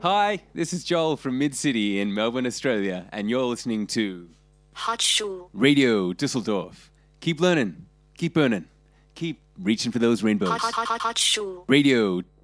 Hi, this is Joel from Mid-City in Melbourne, Australia, and you're listening to Hochschule Radio Düsseldorf. Keep learning, keep burning, keep reaching for those rainbows. Hochschule Radio